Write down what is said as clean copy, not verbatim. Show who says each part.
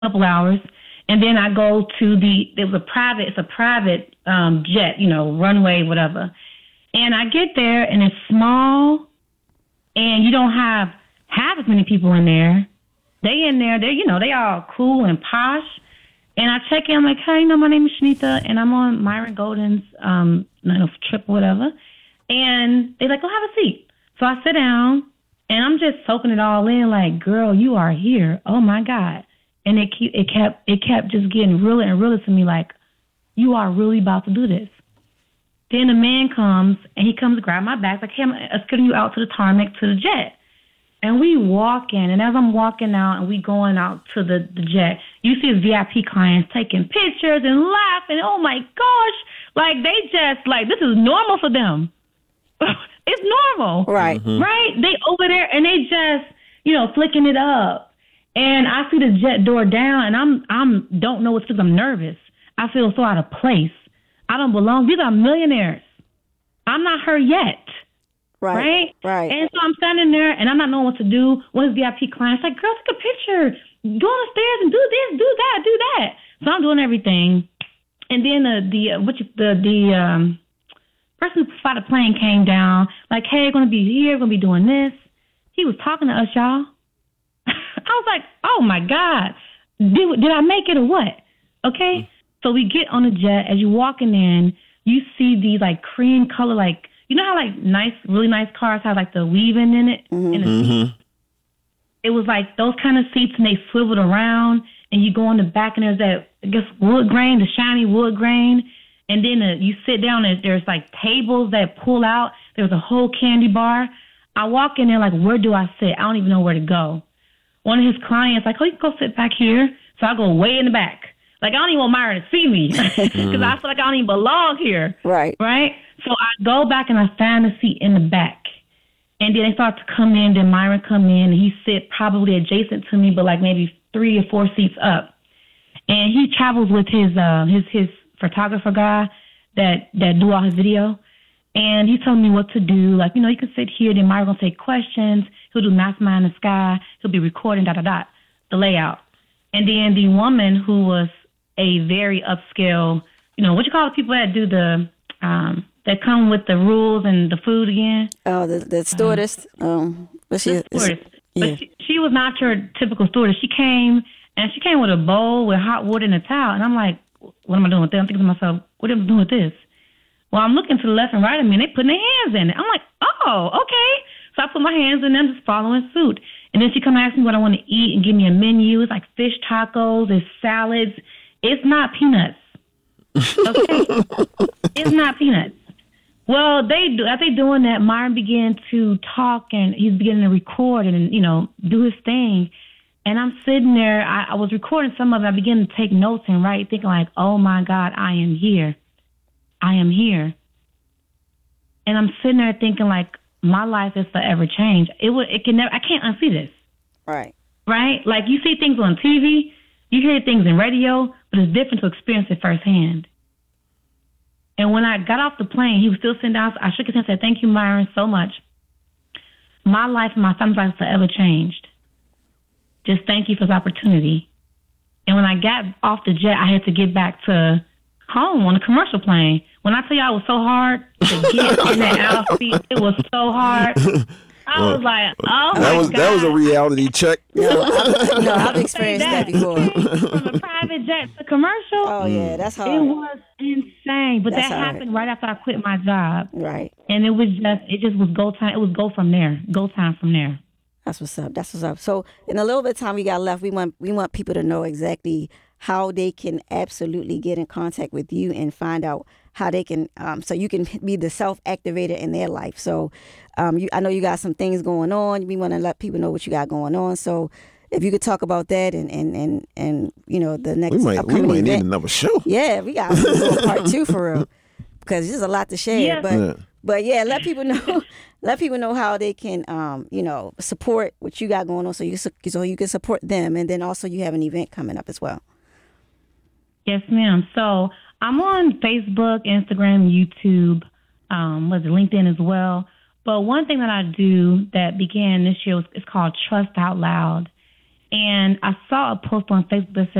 Speaker 1: couple hours, and then I go to it's a private jet, runway, whatever. And I get there, and it's small, and you don't have half as many people in there. They in there, they all cool and posh. And I check in, I'm like, hey, my name is Shanita, and I'm on Myron Golden's trip or whatever. And they're like, go have a seat. So I sit down, and I'm just soaking it all in, like, girl, you are here. Oh my God. And it kept just getting realer and realer to me, like, you are really about to do this. Then the man comes, and he comes to grab my bag, like, hey, I'm escorting you out to the tarmac to the jet. And we walk in, and as I'm walking out and we going out to the jet, you see his VIP clients taking pictures and laughing. Oh my gosh. Like, they just, like, this is normal for them. It's normal.
Speaker 2: Right.
Speaker 3: Mm-hmm.
Speaker 1: Right? They over there and they just, flicking it up. And I see the jet door down, and I'm don't know what's because I'm nervous. I feel so out of place. I don't belong. These are millionaires. I'm not her yet. Right. And so I'm standing there, and I'm not knowing what to do. One of the VIP clients like, girl, take a picture. Go on the stairs and do this, do that, do that. So I'm doing everything. And then the person who fought the plane came down, like, hey, we're going to be here, we're going to be doing this. He was talking to us, y'all. I was like, oh, my God. Did I make it or what? Okay. So we get on the jet. As you're walking in, you see these, like, cream color, like, you know how, like, really nice cars have, like, the weaving in it?
Speaker 2: Mm-hmm.
Speaker 1: In the seat? It was, like, those kind of seats, and they swiveled around, and you go in the back, and there's that, I guess, wood grain, the shiny wood grain. And then you sit down, and there's, like, tables that pull out. There's a whole candy bar. I walk in there, like, where do I sit? I don't even know where to go. One of his clients, like, oh, you can go sit back here. So I go way in the back. Like, I don't even want Myron to see me because I feel like I don't even belong here.
Speaker 2: Right.
Speaker 1: So I go back and I find a seat in the back. And then they start to come in. Then Myron come in, and he sit probably adjacent to me, but like maybe 3 or 4 seats up. And he travels with his photographer guy that do all his video. And he told me what to do. Like, you can sit here. Then Myron going to take questions. He'll do Mastermind in the Sky. He'll be recording, the layout. And then the woman who was a very upscale, what you call the people that do that come with the rules and the food again?
Speaker 2: Oh, the stewardess. But
Speaker 1: she was not your typical stewardess. She came with a bowl with hot water and a towel. And I'm like, what am I doing with this? I'm thinking to myself, what am I doing with this? Well, I'm looking to the left and right of me, and they putting their hands in it. I'm like, oh, okay. So I put my hands in them, just following suit. And then she come ask me what I want to eat and give me a menu. It's like fish tacos, it's salads. It's not peanuts. Okay? It's not peanuts. Well, as they doing that, Myron began to talk, and he's beginning to record and, do his thing. And I'm sitting there. I was recording some of it. I began to take notes and write, thinking like, oh, my God, I am here. I am here. And I'm sitting there thinking like, my life is forever changed. I can't unsee this.
Speaker 2: Right.
Speaker 1: Like, you see things on TV, you hear things in radio, but it's different to experience it firsthand. And when I got off the plane, he was still sitting down. I shook his hand and said, thank you, Myron, so much. My life and my family's life forever changed. Just thank you for this opportunity. And when I got off the jet, I had to get back to home on a commercial plane. When I tell you I was so hard to get in that outfit, it was so hard. I was like, oh my God.
Speaker 3: That was a reality check.
Speaker 2: No, I've experienced that before.
Speaker 1: From a private jet to commercial.
Speaker 2: Oh yeah, that's hard.
Speaker 1: It was insane. But that happened right after I quit my job.
Speaker 2: Right.
Speaker 1: And it just was go time. It was go from there. Go time from there.
Speaker 2: That's what's up. So in a little bit of time we got left, we want people to know exactly how they can absolutely get in contact with you and find out how they can, so you can be the self-activator in their life. So I know you got some things going on. We want to let people know what you got going on. So if you could talk about that and the next
Speaker 3: we might
Speaker 2: event.
Speaker 3: need another show.
Speaker 2: Yeah, we got to do a part 2 for real, because there's a lot to share.
Speaker 1: Yeah.
Speaker 2: But yeah, let people know how they can support what you got going on, so you can support them, and then also you have an event coming up as well.
Speaker 1: Yes, ma'am. So I'm on Facebook, Instagram, YouTube, LinkedIn as well. But one thing that I do that began this year is called Trust Out Loud. And I saw a post on Facebook that said,